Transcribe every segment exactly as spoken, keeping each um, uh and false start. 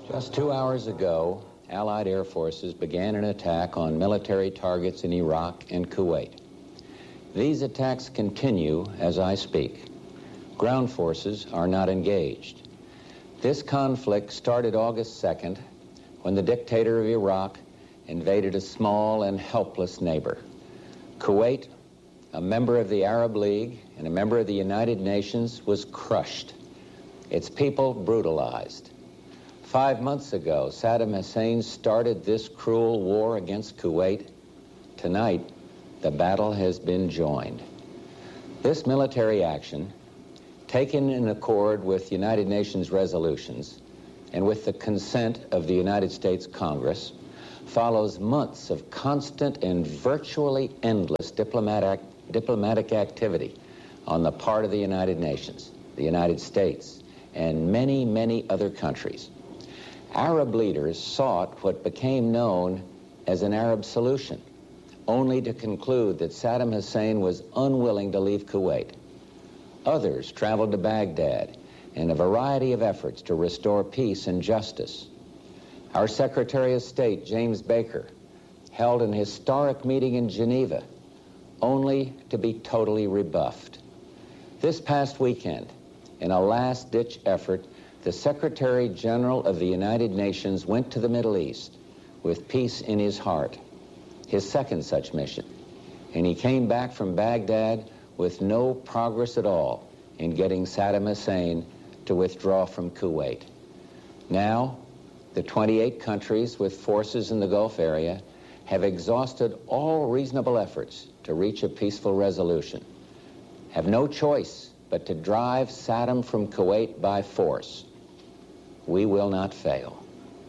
Just two hours ago, Allied air forces began an attack on military targets in Iraq and Kuwait. These attacks continue as I speak. Ground forces are not engaged. This conflict started August second when the dictator of Iraq invaded a small and helpless neighbor. Kuwait, a member of the Arab League and a member of the United Nations, was crushed. Its people brutalized. Five months ago, Saddam Hussein started this cruel war against Kuwait. Tonight, the battle has been joined. This military action, taken in accord with United Nations resolutions and with the consent of the United States Congress, follows months of constant and virtually endless diplomatic, diplomatic activity on the part of the United Nations, the United States, and many, many other countries. Arab leaders sought what became known as an Arab solution, only to conclude that Saddam Hussein was unwilling to leave Kuwait. Others traveled to Baghdad in a variety of efforts to restore peace and justice. Our Secretary of State, James Baker, held an historic meeting in Geneva, only to be totally rebuffed. This past weekend, in a last-ditch effort, the Secretary General of the United Nations went to the Middle East with peace in his heart, his second such mission, and he came back from Baghdad with no progress at all in getting Saddam Hussein to withdraw from Kuwait. Now, the twenty-eight countries with forces in the Gulf area have exhausted all reasonable efforts to reach a peaceful resolution, have no choice but to drive Saddam from Kuwait by force. We will not fail.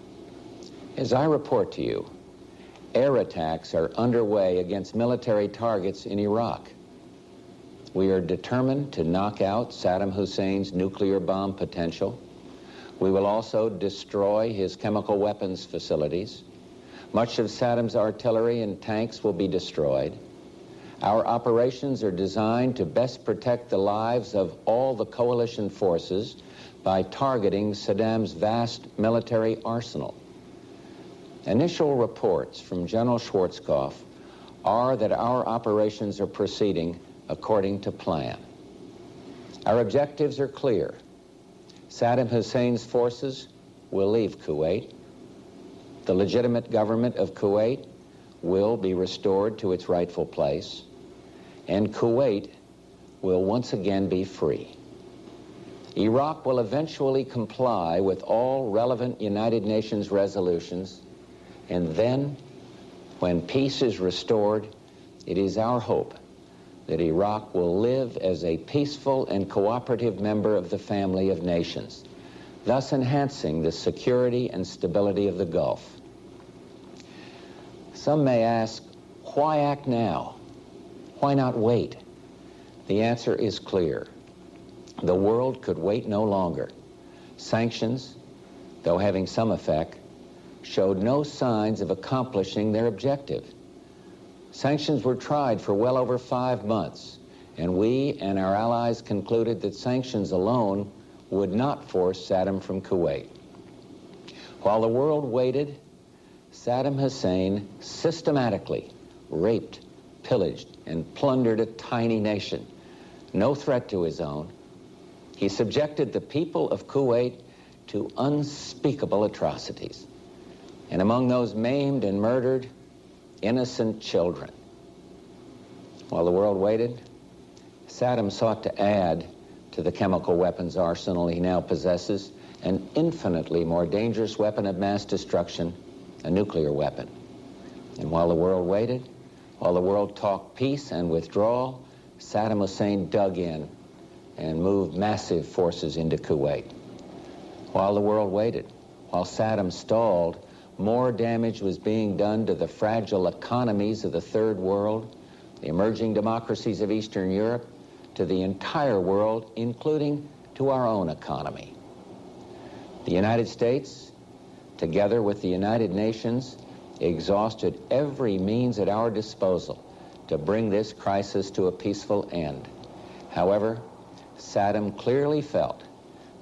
As I report to you, air attacks are underway against military targets in Iraq. We are determined to knock out Saddam Hussein's nuclear bomb potential. We will also destroy his chemical weapons facilities. Much of Saddam's artillery and tanks will be destroyed. Our operations are designed to best protect the lives of all the coalition forces by targeting Saddam's vast military arsenal. Initial reports from General Schwarzkopf are that our operations are proceeding according to plan. Our objectives are clear. Saddam Hussein's forces will leave Kuwait. The legitimate government of Kuwait will be restored to its rightful place, and Kuwait will once again be free. Iraq will eventually comply with all relevant United Nations resolutions, and then, when peace is restored, it is our hope that Iraq will live as a peaceful and cooperative member of the family of nations, thus enhancing the security and stability of the Gulf. Some may ask, why act now? Why not wait? The answer is clear. The world could wait no longer. Sanctions, though having some effect, showed no signs of accomplishing their objective. Sanctions were tried for well over five months, and we and our allies concluded that sanctions alone would not force Saddam from Kuwait. While the world waited, Saddam Hussein systematically raped, pillaged, and plundered a tiny nation, no threat to his own. He subjected the people of Kuwait to unspeakable atrocities, and among those maimed and murdered, innocent children. While the world waited, Saddam sought to add to the chemical weapons arsenal he now possesses an infinitely more dangerous weapon of mass destruction, a nuclear weapon. And while the world waited, while the world talked peace and withdrawal, Saddam Hussein dug in and moved massive forces into Kuwait. While the world waited, while Saddam stalled, more damage was being done to the fragile economies of the Third World, the emerging democracies of Eastern Europe, to the entire world, including to our own economy. The United States, together with the United Nations, exhausted every means at our disposal to bring this crisis to a peaceful end. However, Saddam clearly felt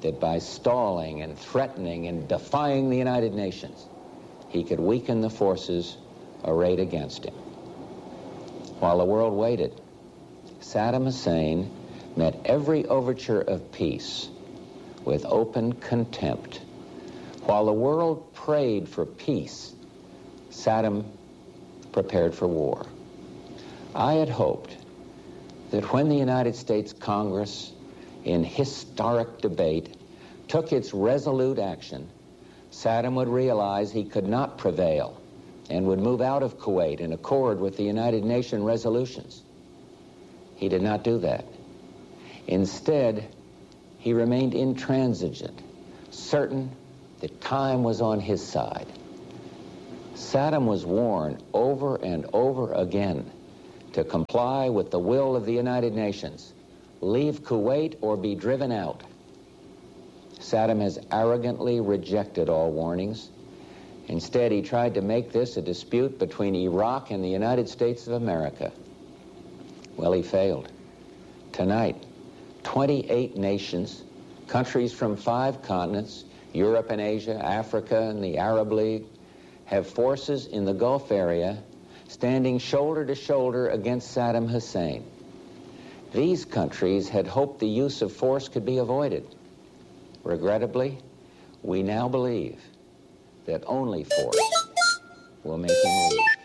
that by stalling and threatening and defying the United Nations, he could weaken the forces arrayed against him. While the world waited, Saddam Hussein met every overture of peace with open contempt. While the world prayed for peace, Saddam prepared for war. I had hoped that when the United States Congress, in historic debate, took its resolute action, Saddam would realize he could not prevail and would move out of Kuwait in accord with the United Nations resolutions. He did not do that. Instead, he remained intransigent, certain that time was on his side. Saddam was warned over and over again to comply with the will of the United Nations, leave Kuwait or be driven out. Saddam has arrogantly rejected all warnings. Instead, he tried to make this a dispute between Iraq and the United States of America. Well, he failed. Tonight, twenty-eight nations, countries from five continents, Europe and Asia, Africa and the Arab League, have forces in the Gulf area standing shoulder to shoulder against Saddam Hussein. These countries had hoped the use of force could be avoided. Regrettably, we now believe that only force will make him leave.